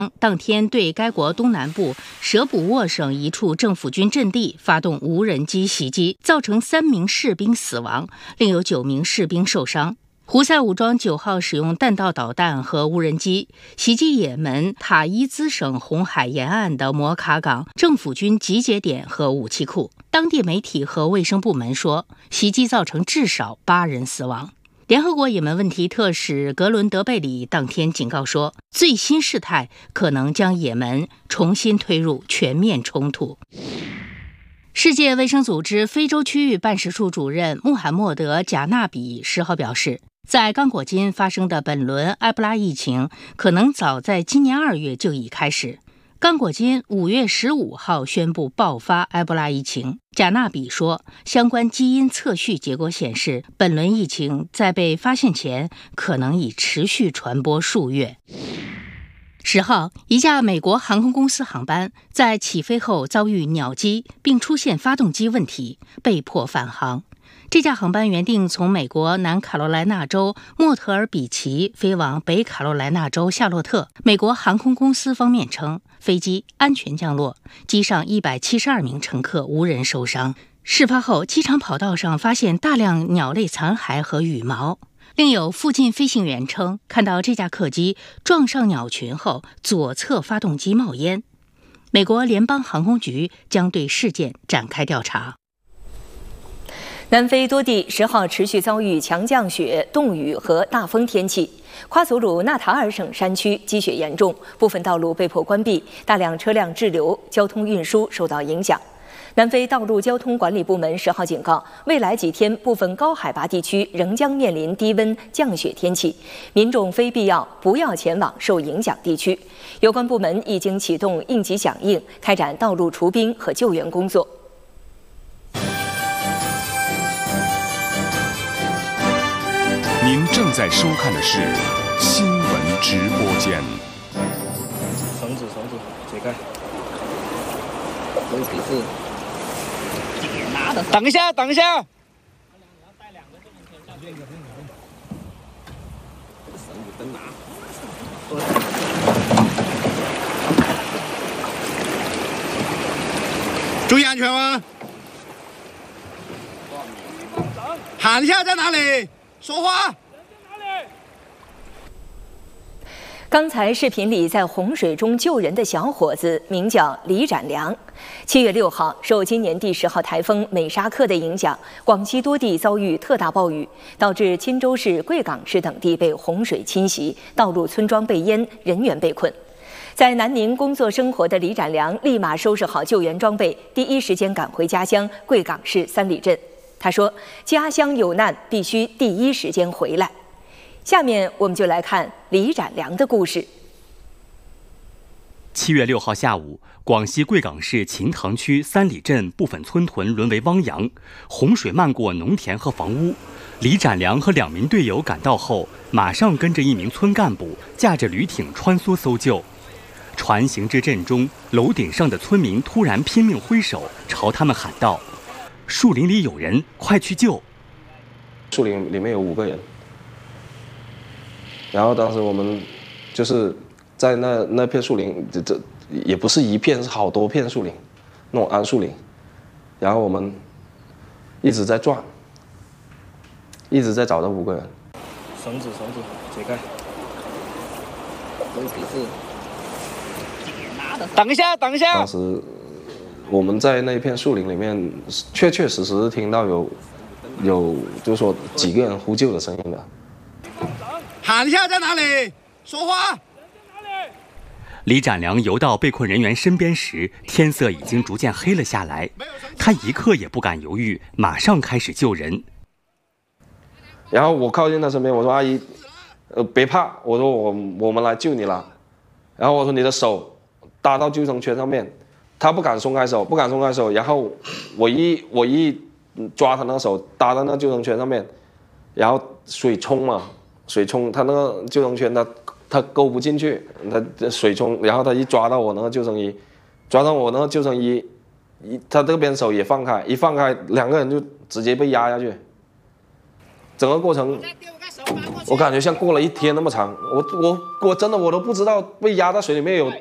当天对该国东南部舍卜沃省一处政府军阵地发动无人机袭击，造成3名士兵死亡，另有9名士兵受伤。胡塞武装9号使用弹道导弹和无人机袭击也门塔伊兹省红海沿岸的摩卡港政府军集结点和武器库。当地媒体和卫生部门说，袭击造成至少8人死亡。联合国也门问题特使格伦德贝里当天警告说，最新事态可能将也门重新推入全面冲突。世界卫生组织非洲区域办事处主任穆罕默德·贾纳比10号表示，在刚果金发生的本轮埃博拉疫情可能早在今年2月就已开始。刚果金5月15号宣布爆发埃博拉疫情。贾纳比说，相关基因测序结果显示，本轮疫情在被发现前可能已持续传播数月。10号，一架美国航空公司航班在起飞后遭遇鸟击，并出现发动机问题，被迫返航。这架航班原定从美国南卡罗来纳州莫特尔比奇飞往北卡罗来纳州夏洛特。美国航空公司方面称，飞机安全降落，机上172名乘客无人受伤。事发后，机场跑道上发现大量鸟类残骸和羽毛。另有附近飞行员称，看到这架客机撞上鸟群后，左侧发动机冒烟。美国联邦航空局将对事件展开调查。 南非多地10号持续遭遇强降雪、冻雨和大风天气，夸祖鲁纳塔尔省山区积雪严重，部分道路被迫关闭，大量车辆滞留，交通运输受到影响。南非道路交通管理部门10号警告，未来几天部分高海拔地区仍将面临低温降雪天气，民众非必要不要前往受影响地区。有关部门已经启动应急响应，开展道路除冰和救援工作。 您正在收看的是新闻直播间。 绳子解开。有笔字。等一下。 注意安全啊！喊一下在哪里？说话。 刚才视频里在洪水中救人的小伙子名叫李展良。7月6号，受今年第10号台风美沙克的影响，广西多地遭遇特大暴雨，导致钦州市、贵港市等地被洪水侵袭，道路、村庄被淹，人员被困。在南宁工作生活的李展良立马收拾好救援装备，第一时间赶回家乡贵港市三里镇。他说：“家乡有难，必须第一时间回来。”下面我们就来看李展良的故事。 7月6号下午，广西贵港市秦塘区三里镇部分村屯沦为汪洋，洪水漫过农田和房屋。李展良和2名队友赶到后，马上跟着1名村干部驾着驴艇穿梭搜救。船行至镇中，楼顶上的村民突然拼命挥手，朝他们喊道：“树林里有人，快去救！” 树林里面有5个人。然后当时我们就是在那片树林，这也不是一片，是好多片树林，那种桉树林。然后我们一直在转，一直在找这5个人。 绳子解开。有笔字。等一下。 当时我们在那片树林里面，确实听到有就是说几个人呼救的声音的。 喊一下在哪里？说话。 李展良游到被困人员身边时，天色已经逐渐黑了下来。他一刻也不敢犹豫，马上开始救人。 然后我靠近他身边，我说：“阿姨，别怕，我说我们来救你了。”然后我说：“你的手搭到救生圈上面。”他不敢松开手。然后我一抓他那个手搭到那个救生圈上面，然后水冲，他那个救生圈他勾不进去，他水冲，然后他一抓到我那个救生衣，他这边手也放开，一放开，2个人就直接被压下去。整个过程我感觉像过了一天那么长。我真的都不知道被压在水里面有